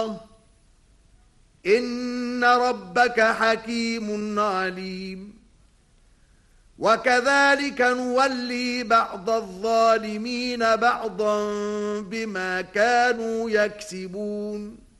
إن ربك حكيم عليم وكذلك نولي بعض الظالمين بعضا بما كانوا يكسبون